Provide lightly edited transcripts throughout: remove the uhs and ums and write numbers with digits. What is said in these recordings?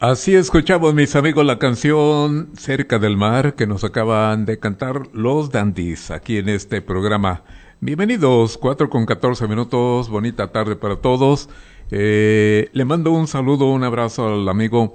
Así escuchamos, mis amigos, la canción Cerca del Mar que nos acaban de cantar los Dandies aquí en este programa. Bienvenidos, 4:14, bonita tarde para todos. Le mando un saludo, un abrazo al amigo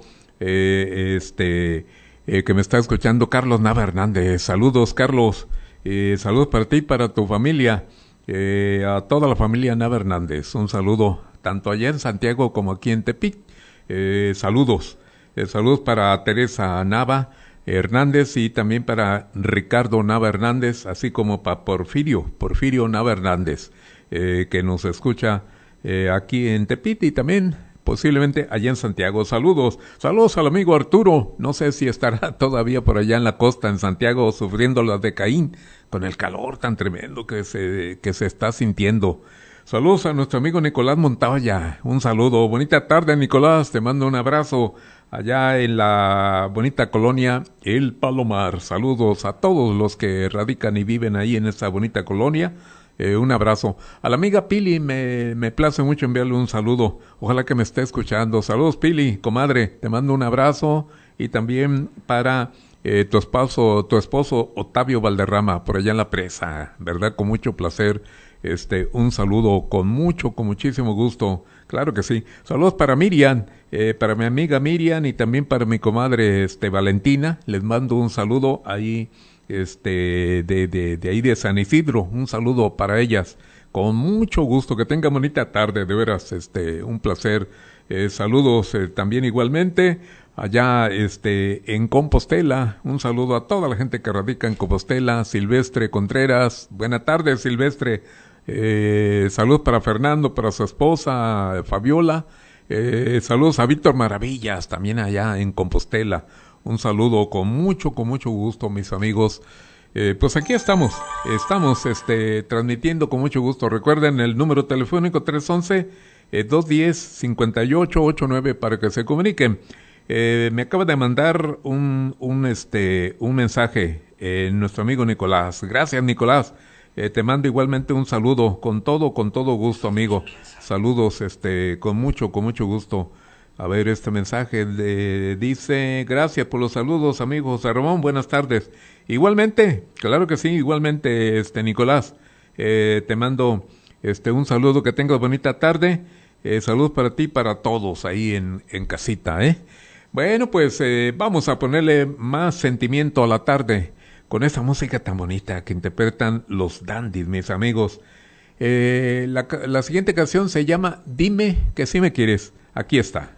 que me está escuchando, Carlos Nava Hernández. Saludos, Carlos. Saludos para ti y para tu familia, a toda la familia Nava Hernández. Un saludo tanto allá en Santiago como aquí en Tepic. Saludos. Saludos para Teresa Nava Hernández y también para Ricardo Nava Hernández, así como para Porfirio Nava Hernández, que nos escucha aquí en Tepit y también posiblemente allá en Santiago. Saludos al amigo Arturo. No sé si estará todavía por allá en la costa en Santiago sufriendo las de Caín con el calor tan tremendo que se está sintiendo. Saludos a nuestro amigo Nicolás Montoya. Un saludo. Bonita tarde, Nicolás. Te mando un abrazo allá en la bonita colonia El Palomar. Saludos a todos los que radican y viven ahí en esa bonita colonia. Un abrazo. A la amiga Pili me place mucho enviarle un saludo. Ojalá que me esté escuchando. Saludos, Pili, comadre. Te mando un abrazo. Y también para tu esposo Octavio Valderrama, por allá en la presa. ¿Verdad? Con mucho placer. Un saludo con muchísimo gusto, claro que sí. Saludos para Miriam, para mi amiga Miriam y también para mi comadre Valentina. Les mando un saludo ahí, de ahí de San Isidro. Un saludo para ellas, con mucho gusto. Que tengan bonita tarde, de veras, un placer. Saludos también igualmente allá en Compostela. Un saludo a toda la gente que radica en Compostela. Silvestre Contreras, buena tarde, Silvestre. Saludos para Fernando, para su esposa Fabiola. Saludos a Víctor Maravillas, también allá en Compostela. Un saludo con mucho gusto, mis amigos. Pues aquí estamos transmitiendo con mucho gusto. Recuerden el número telefónico 311-210-5889 para que se comuniquen. Me acaba de mandar un mensaje nuestro amigo Nicolás. Gracias, Nicolás. Te mando igualmente un saludo con todo gusto, amigo. Saludos con mucho gusto. A ver, este mensaje dice: gracias por los saludos, amigo José Ramón, buenas tardes. Igualmente, claro que sí, igualmente, Nicolás. Te mando un saludo, que tengas bonita tarde. Saludos para ti y para todos ahí en casita, Bueno, pues vamos a ponerle más sentimiento a la tarde con esa música tan bonita que interpretan los Dandies, mis amigos. La siguiente canción se llama Dime que sí me quieres. Aquí está.